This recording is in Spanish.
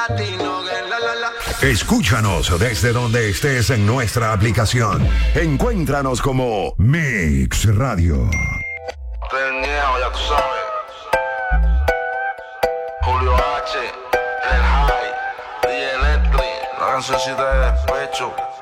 Escúchanos desde donde estés en nuestra aplicación. Encuéntranos como Mix Radio. Perñeo, ya tú sabes. Julio H, El High, DJ Electric, la cancioncita de despecho.